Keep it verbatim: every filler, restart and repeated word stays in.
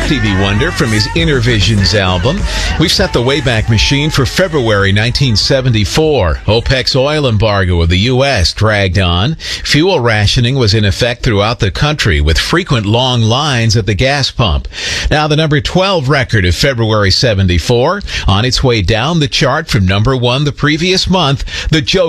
Stevie Wonder from his Inner Visions album. We've set the Wayback Machine for February nineteen seventy-four. OPEC's oil embargo of the U S dragged on. Fuel rationing was in effect throughout the country with frequent long lines at the gas pump. Now the number twelve record of February seventy-four on its way down the chart from number one the previous month. The Joe